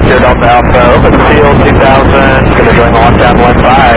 Delta Alpha, open field 2000, going to join the lockdown 1-5.